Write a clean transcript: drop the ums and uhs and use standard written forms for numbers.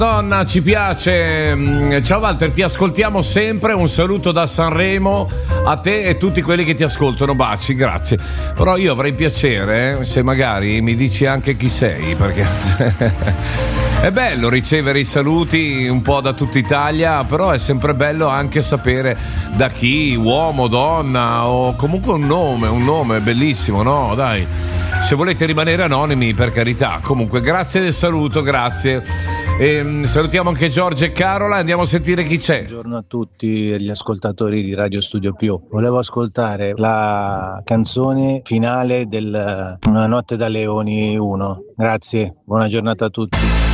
Donna, ci piace. Ciao Walter, ti ascoltiamo sempre. Un saluto da Sanremo a te e tutti quelli che ti ascoltano. Baci, grazie. Però io avrei piacere se magari mi dici anche chi sei, perché è bello ricevere i saluti un po' da tutta Italia, però è sempre bello anche sapere da chi, uomo, donna o comunque un nome bellissimo, no? Dai. Se volete rimanere anonimi, per carità. Comunque, grazie del saluto, grazie. Salutiamo anche Giorgio e Carola. Andiamo a sentire chi c'è. Buongiorno a tutti gli ascoltatori di Radio Studio Più. Volevo ascoltare la canzone finale del Una notte da leoni 1. Grazie, buona giornata a tutti.